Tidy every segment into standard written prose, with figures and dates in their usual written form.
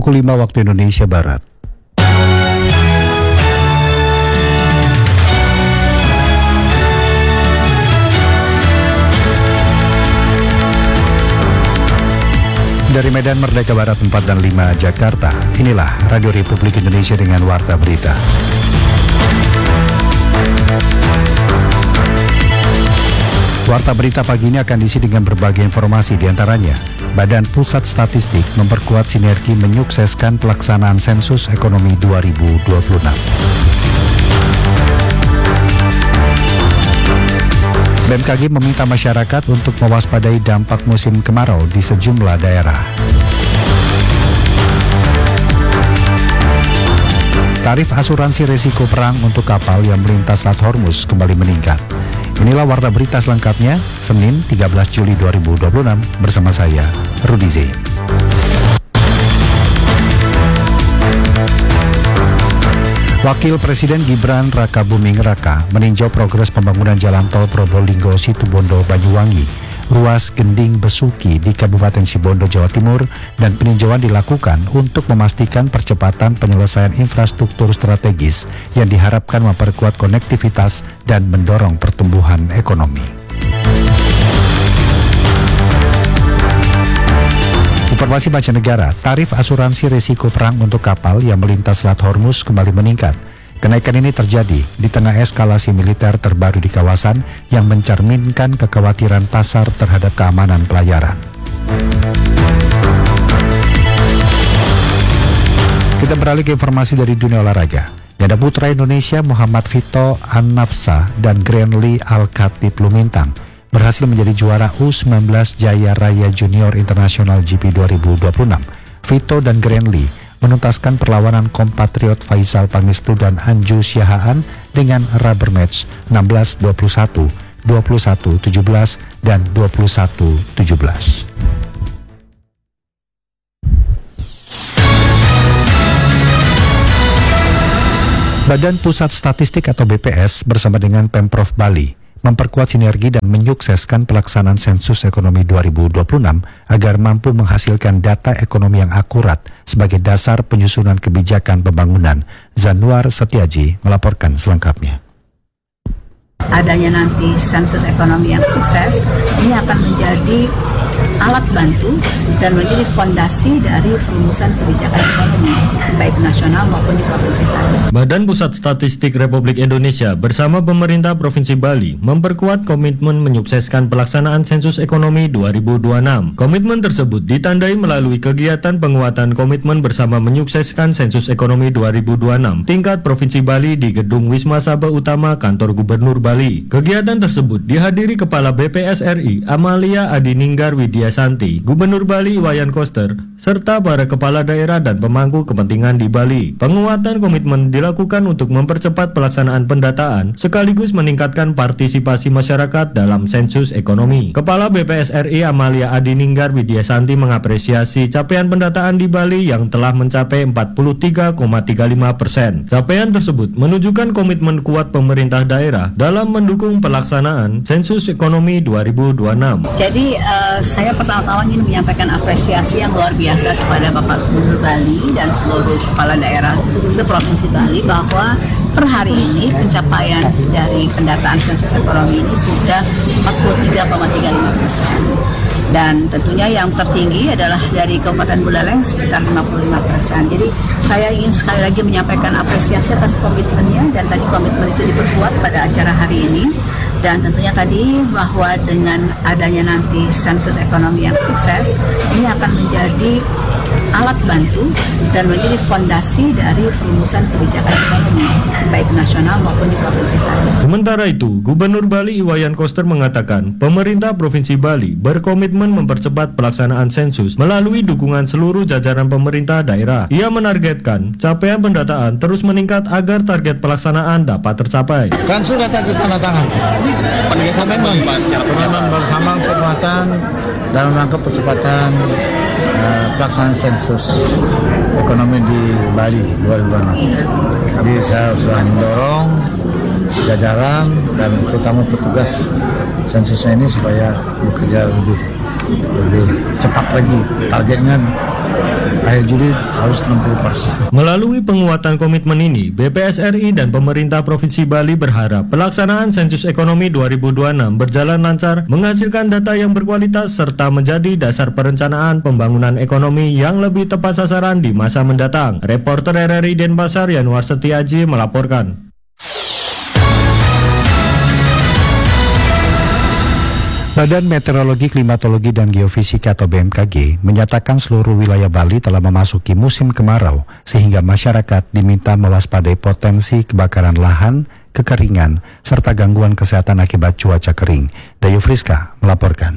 pukul 5 waktu Indonesia Barat. Dari Medan Merdeka Barat 4 dan 5 Jakarta, inilah Radio Republik Indonesia dengan Warta Berita. Warta Berita pagi ini akan diisi dengan berbagai informasi, diantaranya Badan Pusat Statistik memperkuat sinergi menyukseskan pelaksanaan sensus ekonomi 2026. BMKG meminta masyarakat untuk mewaspadai dampak musim kemarau di sejumlah daerah. Tarif asuransi risiko perang untuk kapal yang melintas Selat Hormuz kembali meningkat. Inilah Warta Berita selengkapnya, Senin 13 Juli 2026 bersama saya, Rudi Zain. Wakil Presiden Gibran Rakabuming Raka meninjau progres pembangunan jalan tol Probolinggo Situbondo Banyuwangi, ruas Gending Besuki di Kabupaten Sibolga, Jawa Timur, dan peninjauan dilakukan untuk memastikan percepatan penyelesaian infrastruktur strategis yang diharapkan memperkuat konektivitas dan mendorong pertumbuhan ekonomi. Informasi mancanegara, tarif asuransi risiko perang untuk kapal yang melintas Selat Hormuz kembali meningkat. Kenaikan ini terjadi di tengah eskalasi militer terbaru di kawasan yang mencerminkan kekhawatiran pasar terhadap keamanan pelayaran. Kita beralih ke informasi dari dunia olahraga. Ganda putra Indonesia Muhammad Vito An-Nafsa dan Grenly Al-Khatib Lumintang berhasil menjadi juara U19 Jaya Raya Junior International GP 2026. Vito dan Grenly menuntaskan perlawanan kompatriot Faisal Pangestu dan Anju Syahaan dengan rubber match 16-21, 21-17, dan 21-17. Badan Pusat Statistik atau BPS bersama dengan Pemprov Bali memperkuat sinergi dan menyukseskan pelaksanaan sensus ekonomi 2026 agar mampu menghasilkan data ekonomi yang akurat sebagai dasar penyusunan kebijakan pembangunan. Zanuar Setiaji melaporkan selengkapnya. Adanya nanti sensus ekonomi yang sukses, ini akan menjadi alat bantu dan menjadi fondasi dari perumusan kebijakan ekonomi, baik nasional maupun di Provinsi Bali. Badan Pusat Statistik Republik Indonesia bersama pemerintah Provinsi Bali memperkuat komitmen menyukseskan pelaksanaan sensus ekonomi 2026. Komitmen tersebut ditandai melalui kegiatan penguatan komitmen bersama menyukseskan sensus ekonomi 2026 tingkat Provinsi Bali di Gedung Wisma Sabah Utama Kantor Gubernur Bali. Kegiatan tersebut dihadiri Kepala BPS RI Amalia Adininggar Widyasanti, Gubernur Bali Iwayan Koster, serta para kepala daerah dan pemangku kepentingan di Bali. Penguatan komitmen dilakukan untuk mempercepat pelaksanaan pendataan sekaligus meningkatkan partisipasi masyarakat dalam sensus ekonomi. Kepala BPS RI Amalia Adininggar Widyasanti mengapresiasi capaian pendataan di Bali yang telah mencapai 43,35%. Capaian tersebut menunjukkan komitmen kuat pemerintah daerah dalam mendukung pelaksanaan sensus ekonomi 2026. Jadi saya pertama-tama ingin menyampaikan apresiasi yang luar biasa kepada Bapak Gubernur Bali dan seluruh kepala daerah seprovinsi Bali bahwa per hari ini pencapaian dari pendataan sensus ekonomi ini sudah 43,35%. Dan tentunya yang tertinggi adalah dari Kabupaten Buleleng sekitar 55%. Jadi saya ingin sekali lagi menyampaikan apresiasi atas komitmennya, dan tadi komitmen itu diperkuat pada acara hari ini. Dan tentunya tadi bahwa dengan adanya nanti sensus ekonomi yang sukses, ini akan menjadi alat bantu dan menjadi fondasi dari perumusan kebijakan ekonomi, baik nasional maupun di Provinsi Bali. Sementara itu, Gubernur Bali Iwayan Koster mengatakan pemerintah Provinsi Bali berkomitmen mempercepat pelaksanaan sensus melalui dukungan seluruh jajaran pemerintah daerah. Ia menargetkan capaian pendataan terus meningkat agar target pelaksanaan dapat tercapai. Kan sudah tanda tangan. Sampai penyampaian bersama penguatan dalam rangka percepatan pelaksanaan sensus ekonomi di Bali 2026. Jadi saya sudah mendorong jajaran dan terutama petugas sensusnya ini supaya bekerja lebih cepat lagi. Targetnya akhir Juli harus 60%. Melalui penguatan komitmen ini, BPS RI dan pemerintah Provinsi Bali berharap pelaksanaan sensus ekonomi 2026 berjalan lancar, menghasilkan data yang berkualitas serta menjadi dasar perencanaan pembangunan ekonomi yang lebih tepat sasaran di masa mendatang. Reporter RRI Denpasar Yanuar Setiaji melaporkan. Badan Meteorologi, Klimatologi, dan Geofisika atau BMKG menyatakan seluruh wilayah Bali telah memasuki musim kemarau sehingga masyarakat diminta mewaspadai potensi kebakaran lahan, kekeringan, serta gangguan kesehatan akibat cuaca kering. Dayu Friska melaporkan.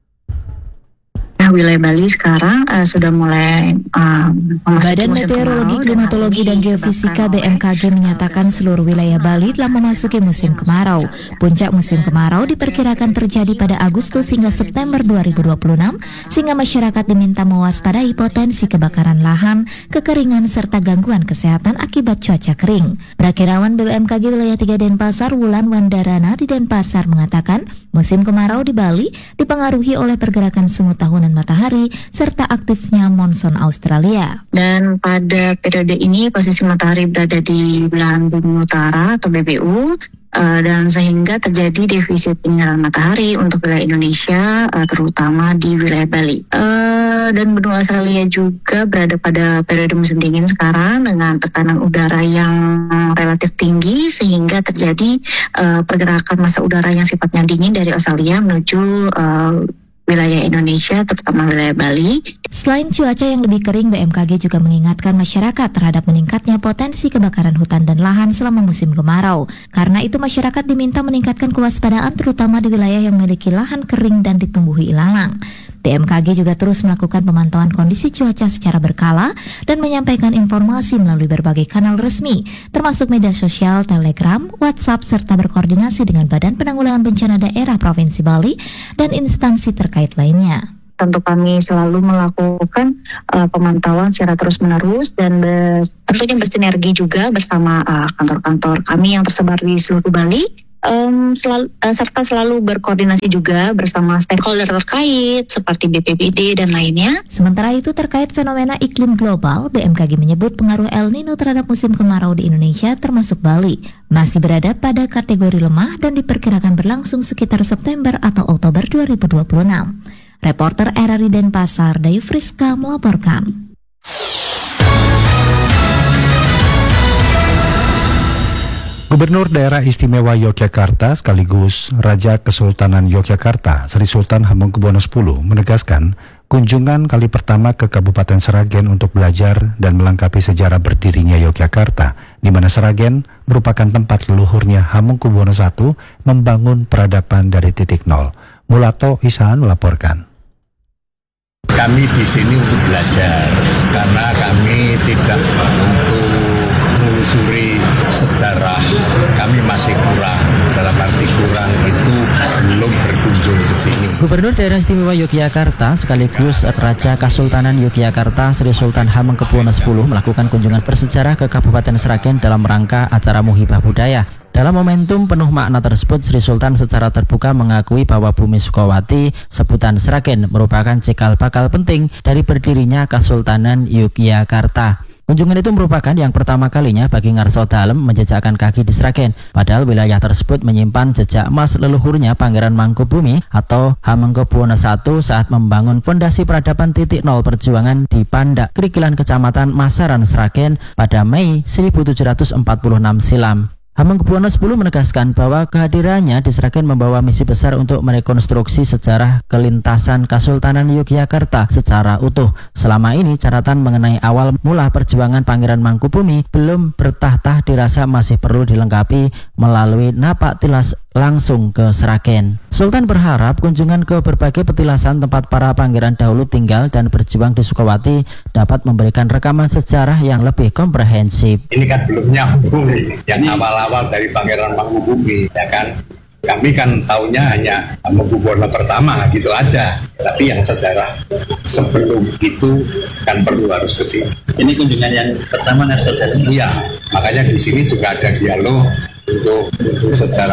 Wilayah Bali sekarang sudah mulai Badan Meteorologi, Klimatologi, dan Geofisika BMKG menyatakan seluruh wilayah Bali telah memasuki musim kemarau. Puncak musim kemarau diperkirakan terjadi pada Agustus hingga September 2026, sehingga masyarakat diminta mewaspadai potensi kebakaran lahan, kekeringan, serta gangguan kesehatan akibat cuaca kering. Prakirawan BMKG Wilayah 3 Denpasar, Wulan Wandarana di Denpasar mengatakan, musim kemarau di Bali dipengaruhi oleh pergerakan semut tahunan matahari serta aktifnya monsun Australia. Dan pada periode ini posisi matahari berada di belahan bumi utara atau BBU, dan sehingga terjadi defisit penyinaran matahari untuk wilayah Indonesia, terutama di wilayah Bali. Dan benua Australia juga berada pada periode musim dingin sekarang dengan tekanan udara yang relatif tinggi, sehingga terjadi pergerakan massa udara yang sifatnya dingin dari Australia menuju wilayah Indonesia, terutama wilayah Bali. Selain cuaca yang lebih kering, BMKG juga mengingatkan masyarakat terhadap meningkatnya potensi kebakaran hutan dan lahan selama musim kemarau. Karena itu masyarakat diminta meningkatkan kewaspadaan terutama di wilayah yang memiliki lahan kering dan ditumbuhi ilalang. BMKG juga terus melakukan pemantauan kondisi cuaca secara berkala dan menyampaikan informasi melalui berbagai kanal resmi, termasuk media sosial, Telegram, WhatsApp, serta berkoordinasi dengan Badan Penanggulangan Bencana Daerah Provinsi Bali dan instansi terkait lainnya. Tentu kami selalu melakukan pemantauan secara terus-menerus dan tentunya bersinergi juga bersama kantor-kantor kami yang tersebar di seluruh Bali. Serta selalu berkoordinasi juga bersama stakeholder terkait seperti BPBD dan lainnya. Sementara itu terkait fenomena iklim global, BMKG menyebut pengaruh El Nino terhadap musim kemarau di Indonesia termasuk Bali masih berada pada kategori lemah dan diperkirakan berlangsung sekitar September atau Oktober 2026. Reporter RRI Denpasar, Dayu Friska melaporkan. Gubernur Daerah Istimewa Yogyakarta sekaligus Raja Kesultanan Yogyakarta, Sri Sultan Hamengkubuwono X menegaskan kunjungan kali pertama ke Kabupaten Sragen untuk belajar dan melengkapi sejarah berdirinya Yogyakarta, di mana Sragen merupakan tempat leluhurnya Hamengkubuwono I membangun peradaban dari titik nol. Mulato Isaan melaporkan. Kami di sini untuk belajar karena kami tidak untuk menelusuri sejarah, kami masih kurang. Dalam arti kurang itu belum berkunjung ke sini. Gubernur Daerah Istimewa Yogyakarta sekaligus Raja Kesultanan Yogyakarta Sri Sultan Hamengkubuwono X melakukan kunjungan bersejarah ke Kabupaten Sragen dalam rangka acara Muhibah Budaya. Dalam momentum penuh makna tersebut, Sri Sultan secara terbuka mengakui bahwa Bumi Sukowati, sebutan Sragen, merupakan cikal bakal penting dari berdirinya Kesultanan Yogyakarta. Kunjungan itu merupakan yang pertama kalinya bagi Ngarso Dalem menjejakkan kaki di Sragen, padahal wilayah tersebut menyimpan jejak emas leluhurnya Pangeran Mangkubumi atau Hamengkubuwono I saat membangun fondasi peradaban titik nol perjuangan di Pandak, Krikilan, Kecamatan Masaran, Sragen pada Mei 1746 silam. Hamengkubuwono X menegaskan bahwa kehadirannya di Sragen membawa misi besar untuk merekonstruksi sejarah kelintasan Kesultanan Yogyakarta secara utuh. Selama ini catatan mengenai awal mula perjuangan Pangeran Mangkubumi belum bertahta dirasa masih perlu dilengkapi melalui napak tilas langsung ke Sragen. Sultan berharap kunjungan ke berbagai petilasan tempat para pangeran dahulu tinggal dan berjuang di Sukowati dapat memberikan rekaman sejarah yang lebih komprehensif. Ini kan belum nyambung yang awal-awal dari Pangeran Mangkubumi, ya kan? Kami kan taunya hanya Hamengkubuwono pertama gitu aja, tapi yang sejarah sebelum itu kan perlu harus ke sini. Ini kunjungan yang pertama Ngarso Dalem. Iya, makanya di sini juga ada dialog untuk sejarah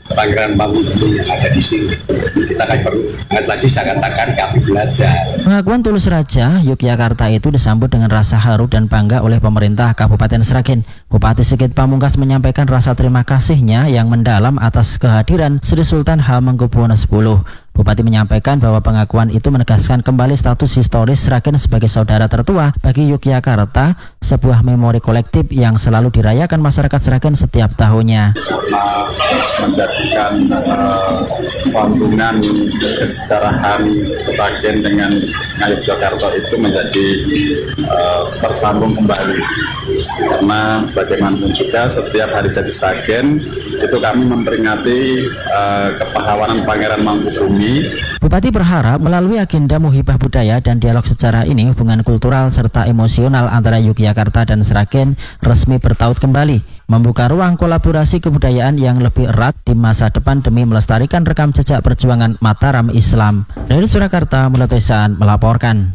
Pangeran Mangkubumi yang ada di sini. Kita kan perlu, tadi saya katakan kami belajar. Pengakuan Tulus Raja, Yogyakarta itu disambut dengan rasa haru dan bangga oleh pemerintah Kabupaten Sragen. Bupati Sigit Pamungkas menyampaikan rasa terima kasihnya yang mendalam atas kehadiran Sri Sultan Hamengkubuwono X. Bupati menyampaikan bahwa pengakuan itu menegaskan kembali status historis Sragen sebagai saudara tertua bagi Yogyakarta, sebuah memori kolektif yang selalu dirayakan masyarakat Sragen setiap tahunnya. Menjadikan sambungan kesejarahan Sragen dengan Yogyakarta itu menjadi tersambung kembali, karena bagaimanapun juga setiap hari jadi Sragen itu kami memperingati kepahlawanan Pangeran Mangkubumi. Bupati berharap melalui agenda Muhibah Budaya dan dialog sejarah ini hubungan kultural serta emosional antara Yogyakarta dan Sragen resmi bertaut kembali, membuka ruang kolaborasi kebudayaan yang lebih erat di masa depan demi melestarikan rekam jejak perjuangan Mataram Islam. Dari Surakarta, Mulatoisan melaporkan.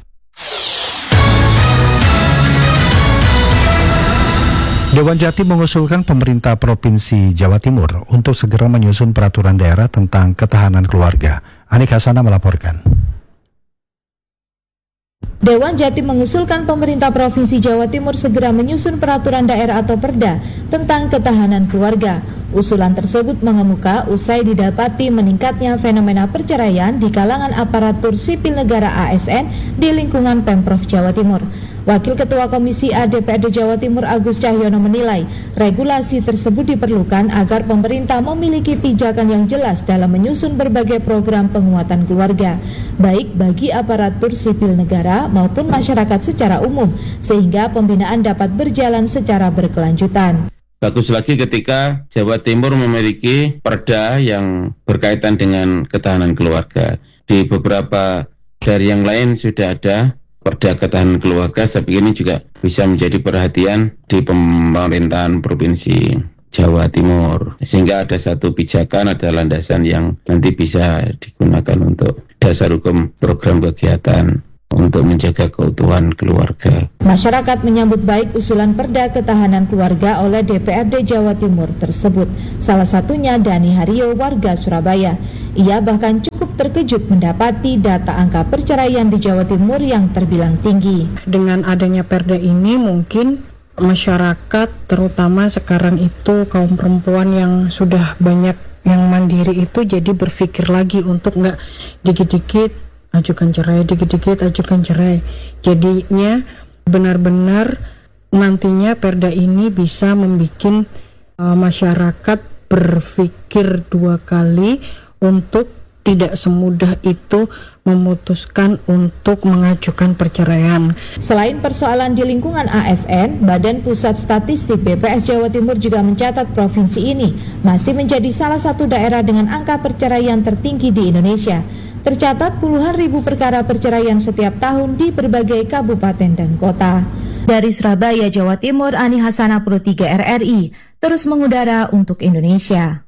Dewan Jatim mengusulkan pemerintah Provinsi Jawa Timur untuk segera menyusun peraturan daerah tentang ketahanan keluarga. Anik Hasana melaporkan. Dewan Jatim mengusulkan pemerintah Provinsi Jawa Timur segera menyusun peraturan daerah atau Perda tentang ketahanan keluarga. Usulan tersebut mengemuka usai didapati meningkatnya fenomena perceraian di kalangan aparatur sipil negara ASN di lingkungan Pemprov Jawa Timur. Wakil Ketua Komisi A DPRD Jawa Timur Agus Cahyono menilai regulasi tersebut diperlukan agar pemerintah memiliki pijakan yang jelas dalam menyusun berbagai program penguatan keluarga, baik bagi aparatur sipil negara maupun masyarakat secara umum, sehingga pembinaan dapat berjalan secara berkelanjutan. Bagus lagi ketika Jawa Timur memiliki perda yang berkaitan dengan ketahanan keluarga. Di beberapa dari yang lain sudah ada perda ketahanan keluarga. Saya pikir ini juga bisa menjadi perhatian di pemerintahan Provinsi Jawa Timur, sehingga ada satu pijakan, ada landasan yang nanti bisa digunakan untuk dasar hukum program kegiatan untuk menjaga keutuhan keluarga. Masyarakat menyambut baik usulan Perda Ketahanan Keluarga oleh DPRD Jawa Timur tersebut. Salah satunya Dani Hario, warga Surabaya. Ia bahkan cukup terkejut mendapati data angka perceraian di Jawa Timur yang terbilang tinggi. Dengan adanya Perda ini mungkin masyarakat, terutama sekarang itu kaum perempuan yang sudah banyak yang mandiri itu jadi berpikir lagi untuk nggak dikit-dikit ajukan cerai, dikit-dikit ajukan cerai. Jadinya benar-benar nantinya Perda ini bisa membuat masyarakat berpikir dua kali untuk tidak semudah itu memutuskan untuk mengajukan perceraian. Selain persoalan di lingkungan ASN, Badan Pusat Statistik BPS Jawa Timur juga mencatat provinsi ini masih menjadi salah satu daerah dengan angka perceraian tertinggi di Indonesia. Tercatat puluhan ribu perkara perceraian setiap tahun di berbagai kabupaten dan kota. Dari Surabaya, Jawa Timur, Ani Hasana Pro 3 RRI, terus mengudara untuk Indonesia.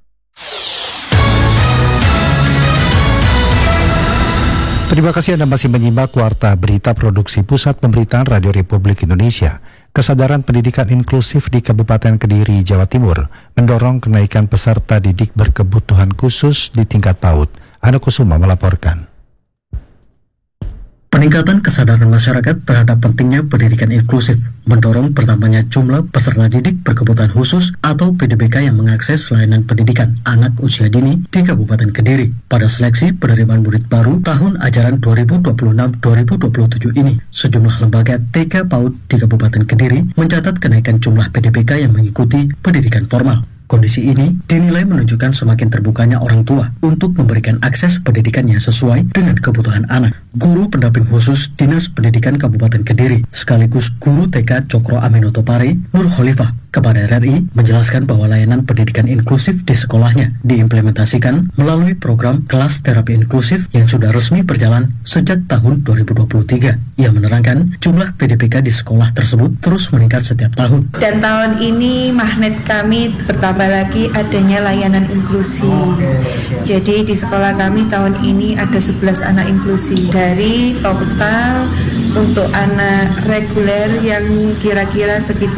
Terima kasih Anda masih menyimak Warta Berita Produksi Pusat Pemberitaan Radio Republik Indonesia. Kesadaran pendidikan inklusif di Kabupaten Kediri, Jawa Timur mendorong kenaikan peserta didik berkebutuhan khusus di tingkat PAUD. Ana Kusuma melaporkan. Peningkatan kesadaran masyarakat terhadap pentingnya pendidikan inklusif mendorong bertambahnya jumlah peserta didik berkebutuhan khusus atau PDBK yang mengakses layanan pendidikan anak usia dini di Kabupaten Kediri. Pada seleksi penerimaan murid baru tahun ajaran 2026-2027 ini, sejumlah lembaga TK PAUD di Kabupaten Kediri mencatat kenaikan jumlah PDBK yang mengikuti pendidikan formal. Kondisi ini dinilai menunjukkan semakin terbukanya orang tua untuk memberikan akses pendidikan yang sesuai dengan kebutuhan anak. Guru pendamping khusus Dinas Pendidikan Kabupaten Kediri sekaligus guru TK Cokro Aminoto Pare, Nur Khalifah, kepada RRI menjelaskan bahwa layanan pendidikan inklusif di sekolahnya diimplementasikan melalui program kelas terapi inklusif yang sudah resmi berjalan sejak tahun 2023. Ia menerangkan jumlah PDBK di sekolah tersebut terus meningkat setiap tahun. Dan tahun ini magnet kami bertambah lagi adanya layanan inklusi. Jadi di sekolah kami tahun ini ada 11 anak inklusi. Dari total untuk anak reguler yang kira-kira sekitar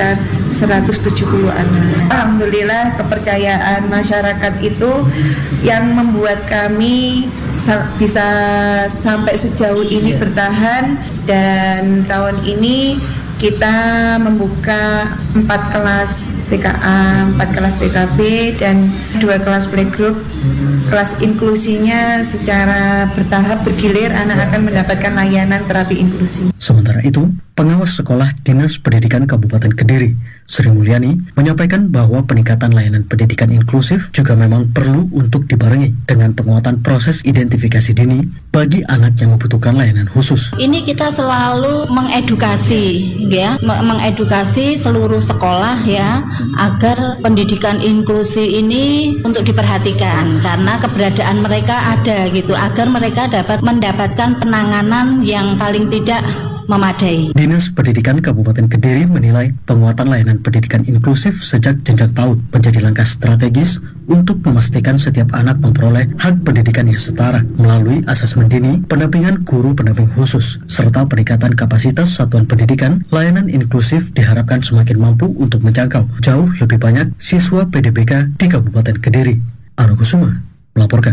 170 anak. Alhamdulillah kepercayaan masyarakat itu yang membuat kami bisa sampai sejauh ini bertahan, dan tahun ini kita membuka 4 kelas TKA, 4 kelas TKB, dan 2 kelas playgroup. Kelas inklusinya secara bertahap bergilir anak akan mendapatkan layanan terapi inklusi. Sementara itu, pengawas sekolah Dinas Pendidikan Kabupaten Kediri, Sri Mulyani, menyampaikan bahwa peningkatan layanan pendidikan inklusif juga memang perlu untuk dibarengi dengan penguatan proses identifikasi dini bagi anak yang membutuhkan layanan khusus. Ini kita selalu mengedukasi, ya, mengedukasi seluruh sekolah ya, agar pendidikan inklusi ini untuk diperhatikan karena keberadaan mereka ada gitu, agar mereka dapat mendapatkan penanganan yang paling tidak memadai. Dinas Pendidikan Kabupaten Kediri menilai penguatan layanan pendidikan inklusif sejak jenjang PAUD menjadi langkah strategis untuk memastikan setiap anak memperoleh hak pendidikan yang setara melalui asesmen dini, pendampingan guru pendamping khusus, serta peningkatan kapasitas satuan pendidikan. Layanan inklusif diharapkan semakin mampu untuk menjangkau jauh lebih banyak siswa PDBK di Kabupaten Kediri. Anu Kusuma melaporkan.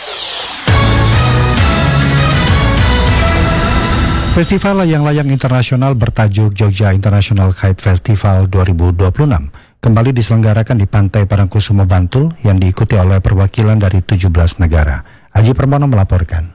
Festival Layang-Layang Internasional bertajuk Jogja International Kite Festival 2026 kembali diselenggarakan di Pantai Parangkusumo, Bantul yang diikuti oleh perwakilan dari 17 negara. Aji Permono melaporkan.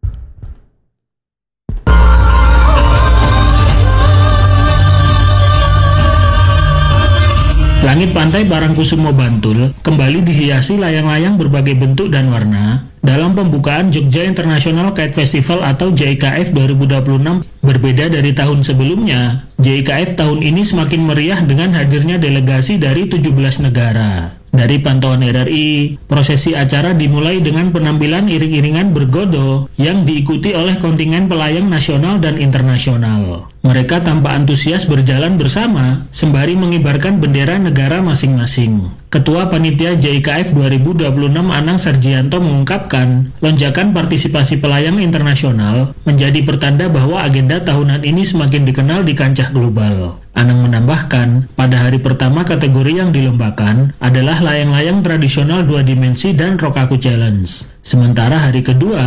Langit Pantai Parangkusumo, Bantul kembali dihiasi layang-layang berbagai bentuk dan warna dalam pembukaan Jogja International Kite Festival atau JIKF 2026. Berbeda dari tahun sebelumnya, JIKF tahun ini semakin meriah dengan hadirnya delegasi dari 17 negara. Dari pantauan RRI, prosesi acara dimulai dengan penampilan iring-iringan bergodo yang diikuti oleh kontingen pelayang nasional dan internasional. Mereka tampak antusias berjalan bersama, sembari mengibarkan bendera negara masing-masing. Ketua Panitia JIKF 2026 Anang Sarjianto mengungkapkan, lonjakan partisipasi pelayang internasional menjadi pertanda bahwa agenda tahunan ini semakin dikenal di kancah global. Anang menambahkan, pada hari pertama kategori yang dilombakan adalah layang-layang tradisional 2 dimensi dan Rokaku Challenge. Sementara hari kedua